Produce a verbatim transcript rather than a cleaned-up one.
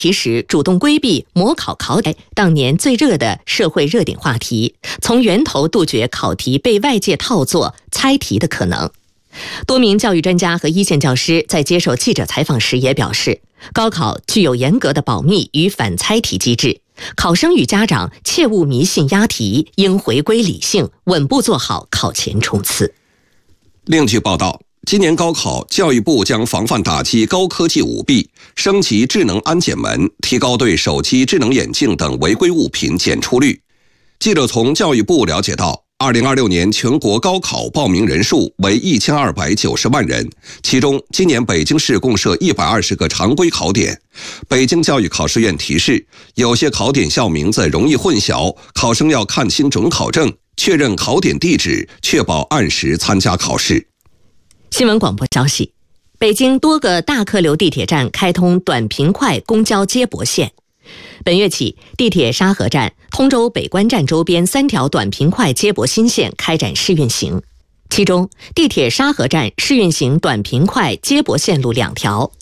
题时主动规避模考考题当年最热的社会热点话题，从源头杜绝考题被外界套作猜题的可能。多名教育专家和一线教师在接受记者采访时也表示，高考具有严格的保密与反猜题机制，考生与家长切勿迷信押题，应回归理性，稳步做好考前冲刺。 另据报道，今年高考，教育部将防范打击高科技舞弊，升级智能安检门，提高对手机、智能眼镜等违规物品检出率。记者从教育部了解到，二零二六年全国高考报名人数为一千二百九十万人，其中今年北京市共设一百二十个常规考点。北京教育考试院提示，有些考点校名字容易混淆，考生要看清准考证，确认考点地址，确保按时参加考试。 新闻广播消息，北京多个大客流地铁站开通短平快公交接驳线。本月起，地铁沙河站、通州北关站周边三条短平快接驳新线开展试运行，其中地铁沙河站试运行短平快接驳线路两条，